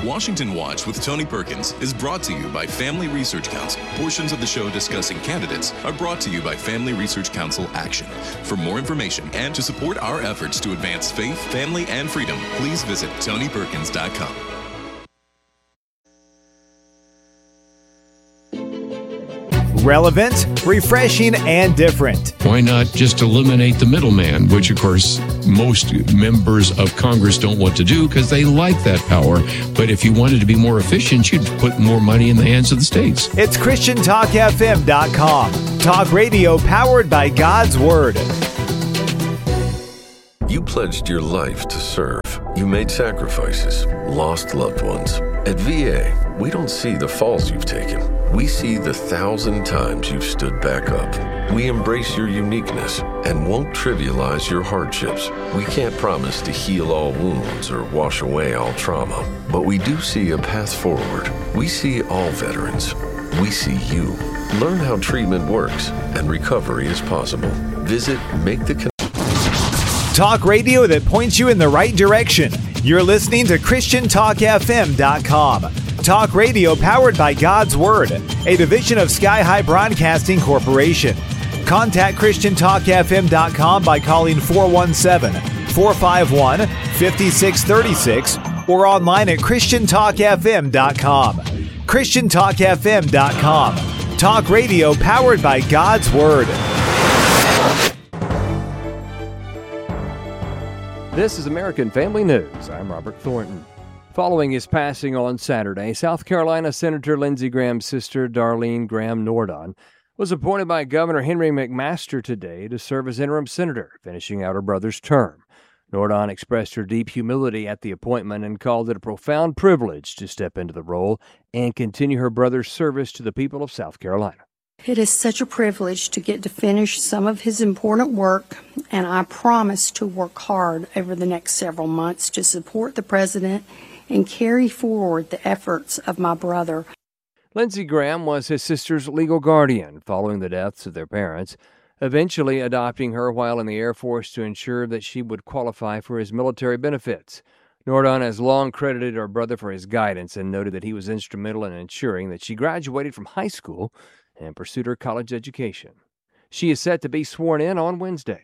Washington Watch with Tony Perkins is brought to you by Family Research Council. Portions of the show discussing candidates are brought to you by Family Research Council Action. For more information and to support our efforts to advance faith, family, and freedom, please visit TonyPerkins.com. Relevant, refreshing, and different. Why not just eliminate the middleman, which, of course, most members of Congress don't want to do because they like that power. But if you wanted to be more efficient, you'd put more money in the hands of the states. It's ChristianTalkFM.com. Talk radio powered by God's Word. You pledged your life to serve. You made sacrifices, lost loved ones. At VA, we don't see the falls you've taken. We see the 1,000 times you've stood back up. We embrace your uniqueness and won't trivialize your hardships. We can't promise to heal all wounds or wash away all trauma, but we do see a path forward. We see all veterans. We see you. Learn how treatment works and recovery is possible. Visit Talk radio that points you in the right direction. You're listening to ChristianTalkFM.com. Talk radio powered by God's Word, a division of Sky High Broadcasting Corporation. Contact ChristianTalkFM.com by calling 417-451-5636 or online at ChristianTalkFM.com. ChristianTalkFM.com. Talk radio powered by God's Word. This is American Family News. I'm Robert Thornton. Following his passing on Saturday, South Carolina Senator Lindsey Graham's sister, Darlene Graham Nordon, was appointed by Governor Henry McMaster today to serve as interim senator, finishing out her brother's term. Nordon expressed her deep humility at the appointment and called it a profound privilege to step into the role and continue her brother's service to the people of South Carolina. It is such a privilege to get to finish some of his important work, and I promise to work hard over the next several months to support the president and carry forward the efforts of my brother. Lindsey Graham was his sister's legal guardian following the deaths of their parents, eventually adopting her while in the Air Force to ensure that she would qualify for his military benefits. Nordon has long credited her brother for his guidance and noted that he was instrumental in ensuring that she graduated from high school and pursued her college education. She is set to be sworn in on Wednesday.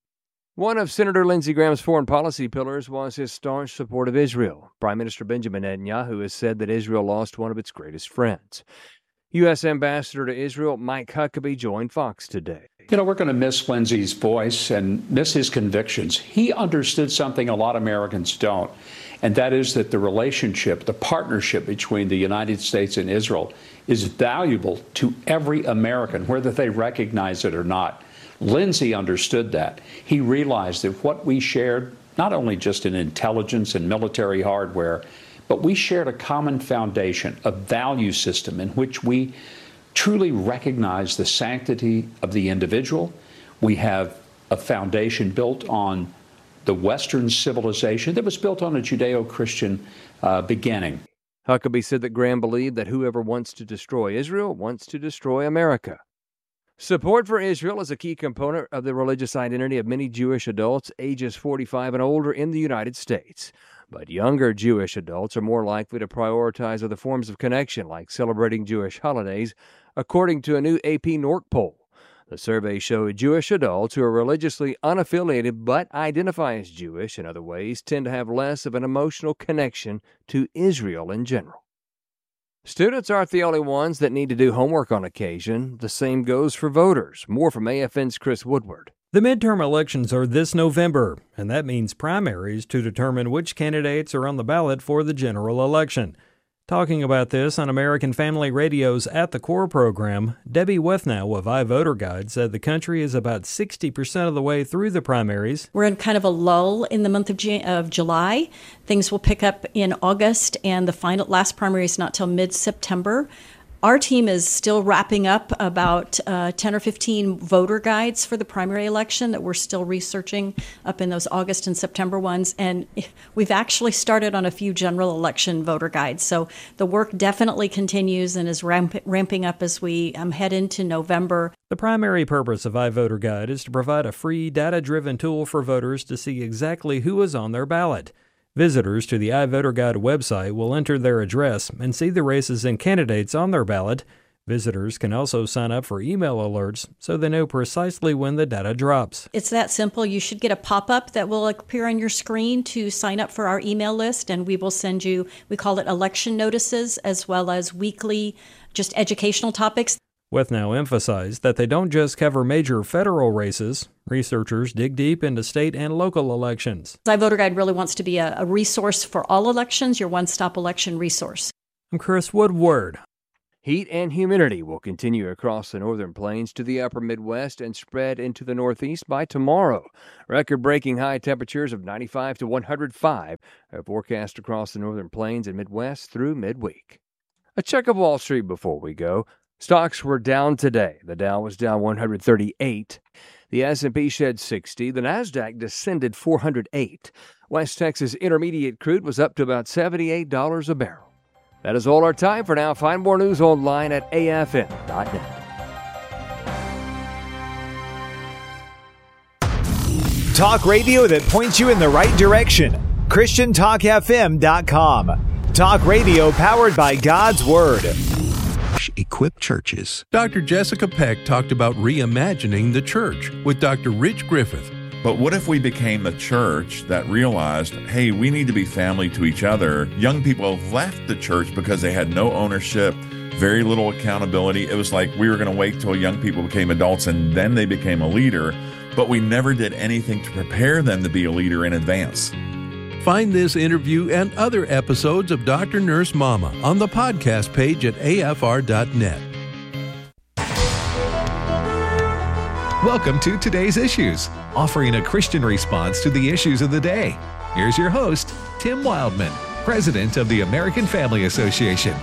One of Senator Lindsey Graham's foreign policy pillars was his staunch support of Israel. Prime Minister Benjamin Netanyahu has said that Israel lost one of its greatest friends. U.S. Ambassador to Israel Mike Huckabee joined Fox today. You know, we're going to miss Lindsey's voice and miss his convictions. He understood something a lot of Americans don't, and that is that the relationship, the partnership between the United States and Israel is valuable to every American, whether they recognize it or not. Lindsey understood that. He realized that what we shared, not only just in intelligence and military hardware, but we shared a common foundation, a value system in which we truly recognize the sanctity of the individual. We have a foundation built on the Western civilization that was built on a Judeo-Christian beginning. Huckabee said that Graham believed that whoever wants to destroy Israel wants to destroy America. Support for Israel is a key component of the religious identity of many Jewish adults ages 45 and older in the United States. But younger Jewish adults are more likely to prioritize other forms of connection, like celebrating Jewish holidays, according to a new AP NORC poll. The survey showed Jewish adults who are religiously unaffiliated but identify as Jewish in other ways tend to have less of an emotional connection to Israel in general. Students aren't the only ones that need to do homework on occasion. The same goes for voters. More from AFN's Chris Woodward. The midterm elections are this November, and that means primaries to determine which candidates are on the ballot for the general election. Talking about this on American Family Radio's At the Core program, Debbie Wethnow of iVoter Guide said the country is about 60% of the way through the primaries. We're in kind of a lull in the month of July. Things will pick up in August, and the last primary is not till mid-September. Our team is still wrapping up about 10 or 15 voter guides for the primary election that we're still researching up in those August and September ones. And we've actually started on a few general election voter guides. So the work definitely continues and is ramping up as we head into November. The primary purpose of iVoter Guide is to provide a free, data-driven tool for voters to see exactly who is on their ballot. Visitors to the iVoter Guide website will enter their address and see the races and candidates on their ballot. Visitors can also sign up for email alerts so they know precisely when the data drops. It's that simple. You should get a pop-up that will appear on your screen to sign up for our email list, and we will send you, we call it election notices, as well as weekly just educational topics. Wethnow emphasized that they don't just cover major federal races. Researchers dig deep into state and local elections. iVoter Guide really wants to be a resource for all elections, your one-stop election resource. I'm Chris Woodward. Heat and humidity will continue across the northern plains to the upper Midwest and spread into the Northeast by tomorrow. Record-breaking high temperatures of 95 to 105 are forecast across the northern plains and Midwest through midweek. A check of Wall Street before we go. Stocks were down today. The Dow was down 138. The S&P shed 60. The Nasdaq descended 408. West Texas Intermediate crude was up to about $78 a barrel. That is all our time for now. Find more news online at afm.net. Talk radio that points you in the right direction. ChristianTalkFM.com. Talk radio powered by God's Word. Equip churches. Dr. Jessica Peck talked about reimagining the church with Dr. Rich Griffith. But what if we became a church that realized, hey, we need to be family to each other? Young people left the church because they had no ownership, very little accountability. It was like we were going to wait till young people became adults and then they became a leader, but we never did anything to prepare them to be a leader in advance. Find this interview and other episodes of Dr. Nurse Mama on the podcast page at afr.net. Welcome to Today's Issues, offering a Christian response to the issues of the day. Here's your host, Tim Wildman, President of the American Family Association.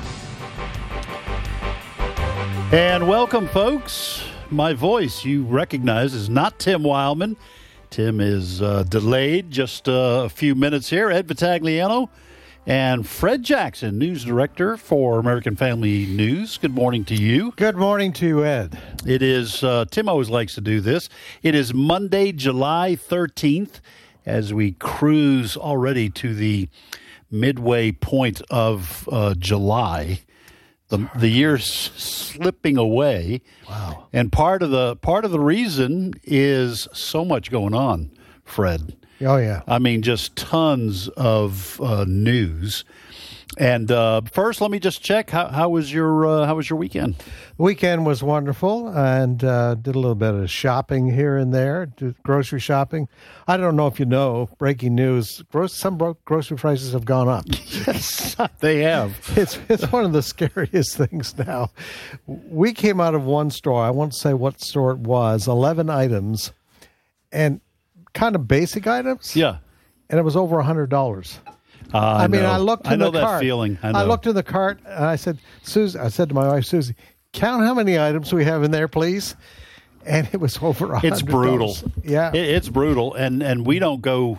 And welcome, folks. My voice, you recognize, is not Tim Wildman. Tim is delayed just a few minutes here. Ed Vitagliano and Fred Jackson, news director for American Family News. Good morning to you. Good morning to you, Ed. It is, Tim always likes to do this. It is Monday, July 13th, as we cruise already to the midway point of July. The year's slipping away. Wow. And part of the reason is so much going on, Fred. Oh, yeah. I mean, just tons of news. And first, let me just check. How was your weekend? The weekend was wonderful, and did a little bit of shopping here and there, did grocery shopping. I don't know if you know, breaking news, some grocery prices have gone up. Yes, they have. It's one of the scariest things now. We came out of one store, I won't say what store it was, 11 items, and kind of basic items. Yeah. And it was over $100. I mean, I looked in the cart. I know that feeling. I looked in the cart, and I said, Susie, I said to my wife, Susie, count how many items we have in there, please. And it was over $100. It's brutal. Yeah. It's brutal. And we don't go,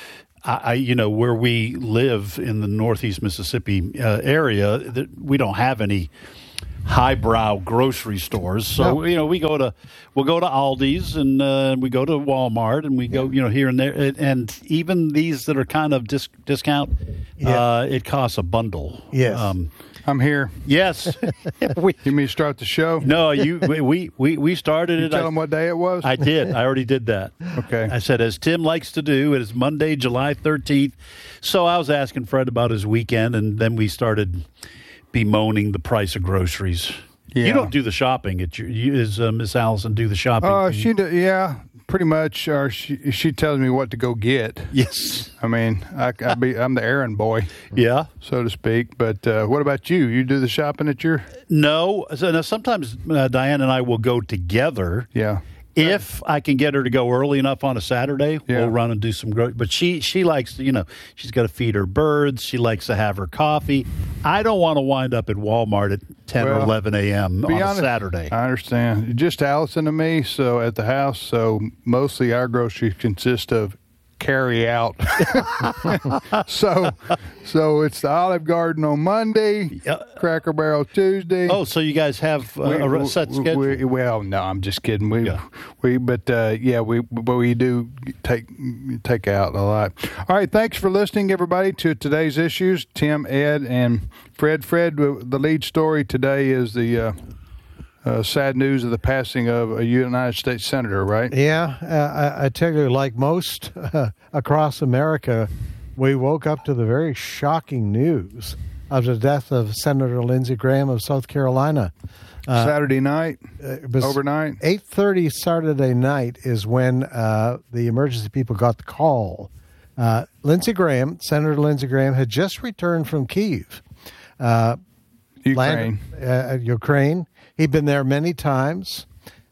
where we live in the Northeast Mississippi area, we don't have any highbrow grocery stores. So, No. we'll go to Aldi's and we go to Walmart and we go, here and there. And even these that are kind of discount, it costs a bundle. Yes. I'm here. Yes. You mean to start the show? No, we started it. You tell them what day it was? I did. I already did that. Okay. I said, as Tim likes to do, it is Monday, July 13th. So I was asking Fred about his weekend, and then we started bemoaning the price of groceries. Yeah. You don't do the shopping. Is Miss Allison do the shopping? She do, yeah, pretty much. Or she tells me what to go get. Yes. I mean, I'm the errand boy. Yeah, so to speak. But what about you? You do the shopping at your? No. So now sometimes Diane and I will go together. Yeah. If I can get her to go early enough on a Saturday, we'll run and do some grocery. But she likes to, she's got to feed her birds. She likes to have her coffee. I don't want to wind up at Walmart at 10 or 11 a.m. on a Saturday. I understand. Just Allison and me, so at the house. So mostly our groceries consist of carry out. So it's the Olive Garden on Monday, Cracker Barrel Tuesday. Oh, so you guys have a set schedule? Well, no, I'm just kidding. We do take out a lot. All right, thanks for listening, everybody, to today's issues. Tim, Ed, and Fred. Fred, the lead story today is the sad news of the passing of a United States senator, right? Yeah, I tell you, like most across America, we woke up to the very shocking news of the death of Senator Lindsey Graham of South Carolina. Saturday night, overnight? 8:30 Saturday night is when the emergency people got the call. Senator Lindsey Graham, had just returned from Kyiv, Ukraine. He'd been there many times.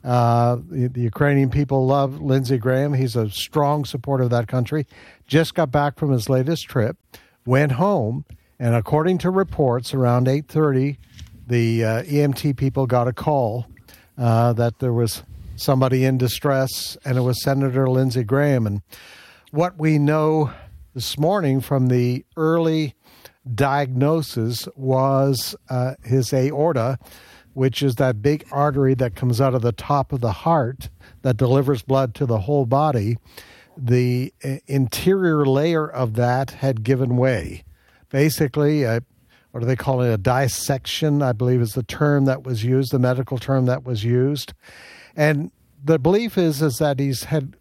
The Ukrainian people love Lindsey Graham. He's a strong supporter of that country. Just got back from his latest trip, went home, and according to reports, around 8:30, the EMT people got a call that there was somebody in distress, and it was Senator Lindsey Graham. And what we know this morning from the early diagnosis was his aorta, which is that big artery that comes out of the top of the heart that delivers blood to the whole body. The interior layer of that had given way. Basically, what do they call it? A dissection, I believe is the term that was used, the medical term that was used. And the belief is that he's had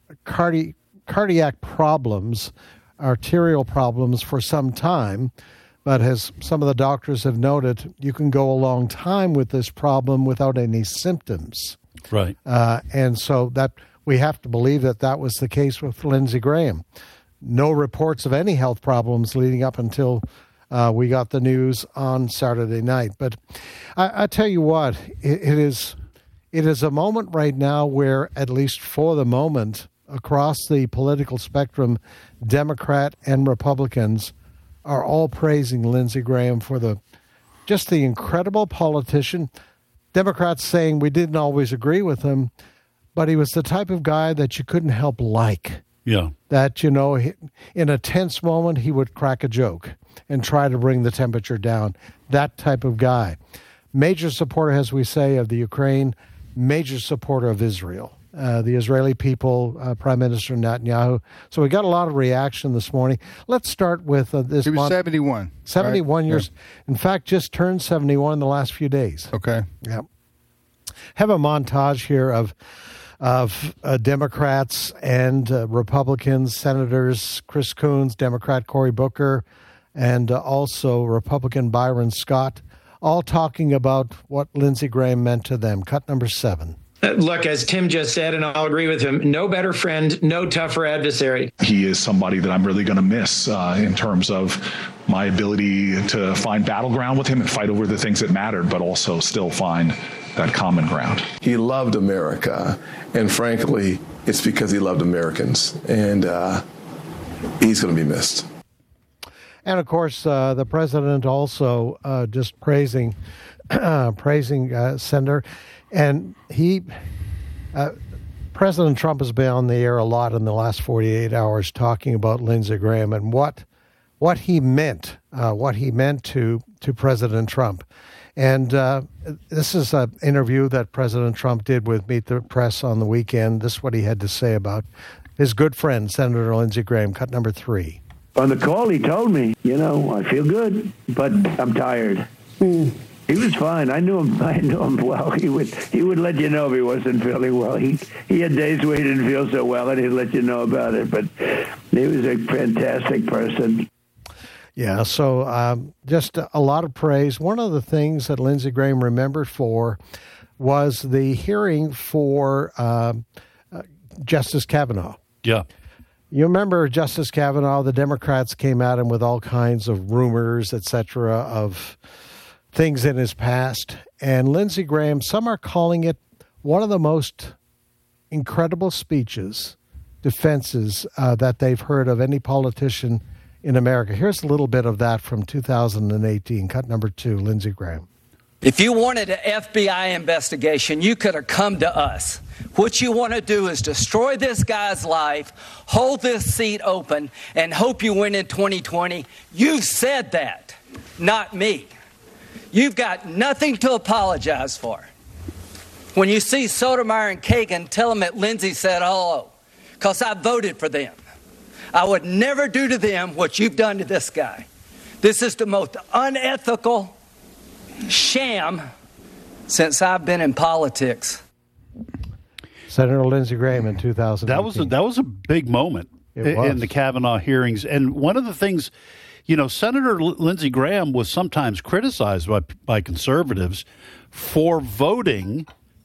cardiac problems, arterial problems for some time. But as some of the doctors have noted, you can go a long time with this problem without any symptoms. Right. And so that we have to believe that was the case with Lindsey Graham. No reports of any health problems leading up until we got the news on Saturday night. But I tell you what, it is a moment right now where, at least for the moment, across the political spectrum, Democrat and Republicans are all praising Lindsey Graham for the incredible politician. Democrats saying we didn't always agree with him, but he was the type of guy that you couldn't help like. Yeah. That, in a tense moment, he would crack a joke and try to bring the temperature down. That type of guy. Major supporter, as we say, of the Ukraine, major supporter of Israel. The Israeli people, Prime Minister Netanyahu. So we got a lot of reaction this morning. Let's start with this. He was 71. 71 right? years. Yeah. In fact, just turned 71 in the last few days. Okay. Yeah. Have a montage here of Democrats and Republicans, Senators Chris Coons, Democrat Cory Booker, and also Republican Byron Scott, all talking about what Lindsey Graham meant to them. Cut number 7. Look, as Tim just said, and I'll agree with him, no better friend, no tougher adversary. He is somebody that I'm really going to miss in terms of my ability to find battleground with him and fight over the things that mattered, but also still find that common ground. He loved America, and frankly, it's because he loved Americans, and he's going to be missed. And, of course, the president also just praising Senator. And President Trump has been on the air a lot in the last 48 hours talking about Lindsey Graham and what he meant to President Trump. And this is an interview that President Trump did with Meet the Press on the weekend. This is what he had to say about his good friend, Senator Lindsey Graham. Cut number 3. On the call, he told me, I feel good, but I'm tired. He was fine. I knew him well. He would let you know if he wasn't feeling well. He had days where he didn't feel so well, and he'd let you know about it. But he was a fantastic person. Yeah, so just a lot of praise. One of the things that Lindsey Graham remembered for was the hearing for Justice Kavanaugh. Yeah. You remember Justice Kavanaugh, the Democrats came at him with all kinds of rumors, etc., of things in his past. And Lindsey Graham, some are calling it one of the most incredible speeches, defenses that they've heard of any politician in America. Here's a little bit of that from 2018. Cut number 2, Lindsey Graham. If you wanted an FBI investigation, you could have come to us. What you want to do is destroy this guy's life, hold this seat open, and hope you win in 2020. You've said that, not me. You've got nothing to apologize for. When you see Sotomayor and Kagan, tell them that Lindsey said hello, because I voted for them. I would never do to them what you've done to this guy. This is the most unethical sham since I've been in politics. Senator Lindsey Graham in 2018. That was a big moment in the Kavanaugh hearings. And one of the things, Senator Lindsey Graham was sometimes criticized by conservatives for voting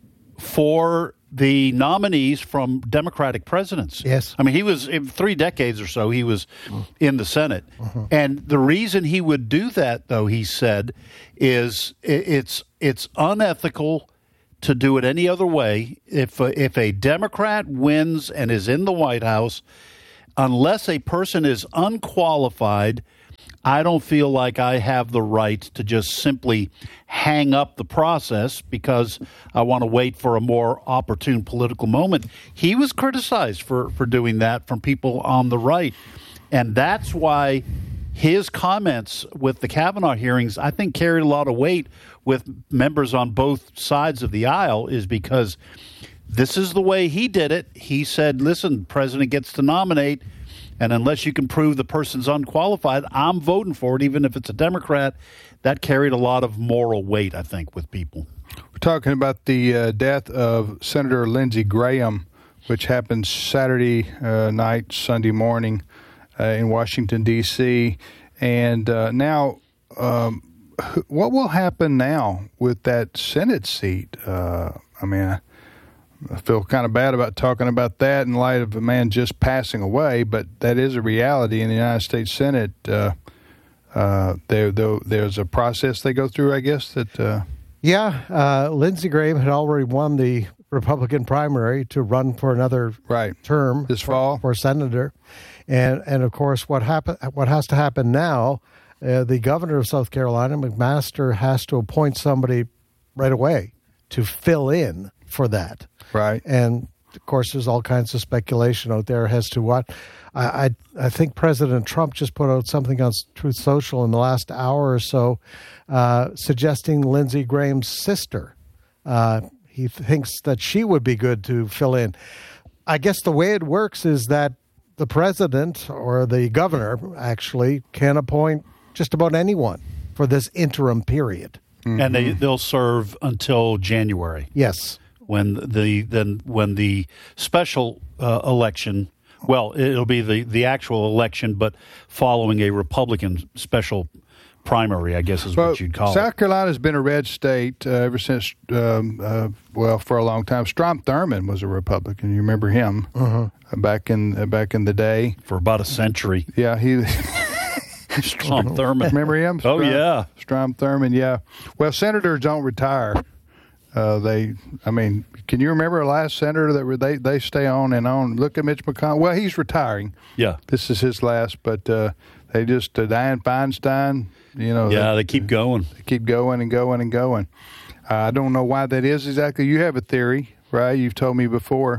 for the nominees from Democratic presidents. Yes. I mean, he was, in 3 decades or so, he was in the Senate. Uh-huh. And the reason he would do that, though, he said, is it's unethical to do it any other way. If a Democrat wins and is in the White House, unless a person is unqualified, I don't feel like I have the right to just simply hang up the process because I want to wait for a more opportune political moment. He was criticized for doing that from people on the right. And that's why his comments with the Kavanaugh hearings, I think, carried a lot of weight with members on both sides of the aisle, is because this is the way he did it. He said, listen, the president gets to nominate, and unless you can prove the person's unqualified, I'm voting for it, even if it's a Democrat. That carried a lot of moral weight, I think, with people. We're talking about the death of Senator Lindsey Graham, which happened Saturday night, Sunday morning in Washington, D.C. And now, what will happen now with that Senate seat? I feel kind of bad about talking about that in light of a man just passing away, but that is a reality in the United States Senate. There's a process they go through, I guess. Lindsey Graham had already won the Republican primary to run for another term this fall for senator, and of course, what has to happen now? The governor of South Carolina, McMaster, has to appoint somebody right away to fill in for that. Right. And, of course, there's all kinds of speculation out there as to what. I think President Trump just put out something on Truth Social in the last hour or so suggesting Lindsey Graham's sister. He thinks that she would be good to fill in. I guess the way it works is that the president or the governor actually can appoint just about anyone for this interim period. Mm-hmm. And they'll serve until January. Yes. When the special election, it'll be the actual election, but following a Republican special primary, I guess is what you'd call it. South Carolina's been a red state ever since, for a long time. Strom Thurmond was a Republican. You remember him back in the day? For about a century. Yeah, he... Strom Thurmond. Remember him? Yeah. Strom Thurmond, yeah. Well, senators don't retire. Can you remember a last senator that they stay on and on? Look at Mitch McConnell. Well, he's retiring. Yeah. This is his last, but they just, Dianne Feinstein, they keep going. They keep going and going and going. I don't know why that is exactly. You have a theory, right? You've told me before.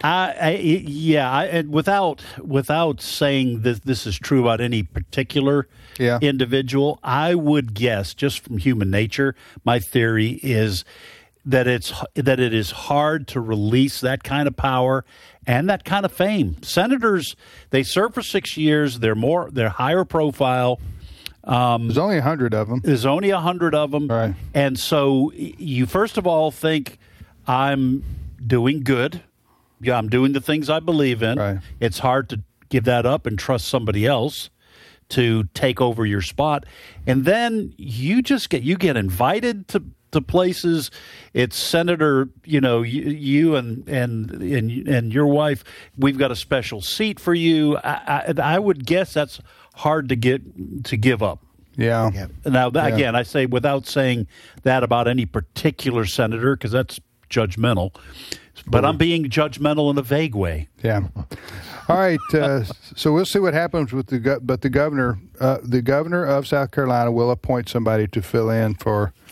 And without saying that this is true about any particular individual, I would guess, just from human nature, my theory is that it is hard to release that kind of power and that kind of fame. Senators, they serve for 6 years. They're higher profile. There's only 100 of them. There's only 100 of them, right? And so you first of all think, I'm doing good. Yeah, I'm doing the things I believe in. Right. It's hard to give that up and trust somebody else to take over your spot, and then you get invited to places. It's Senator, you and your wife. We've got a special seat for you. I would guess that's hard to give up. Yeah. Now again, I say without saying that about any particular senator because that's judgmental. But I'm being judgmental in a vague way. Yeah. All right. So we'll see what happens with the governor of South Carolina will appoint somebody to fill in for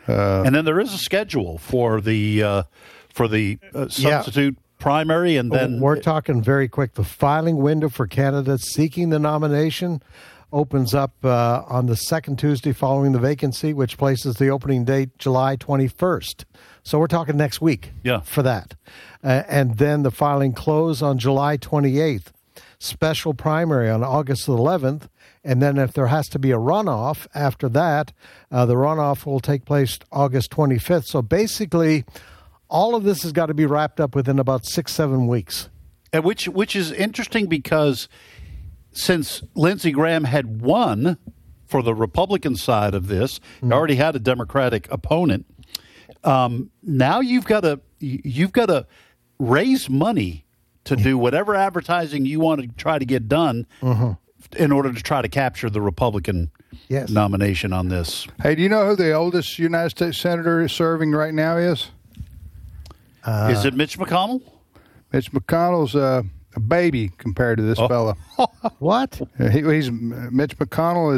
And then there is a schedule for the substitute primary, and then we're talking very quick. The filing window for candidates seeking the nomination opens up on the second Tuesday following the vacancy, which places the opening date July 21st. So we're talking next week for that. And then the filing close on July 28th, special primary on August 11th, and then if there has to be a runoff after that, the runoff will take place August 25th. So basically, all of this has got to be wrapped up within about 6-7 weeks. And which is interesting because since Lindsey Graham had won for the Republican side of this, already had a Democratic opponent. Now you've got to raise money to do whatever advertising you want to try to get done in order to try to capture the Republican nomination on this. Hey, do you know who the oldest United States senator serving right now is? Is it Mitch McConnell? Mitch McConnell's a baby compared to this fella. What? He's Mitch McConnell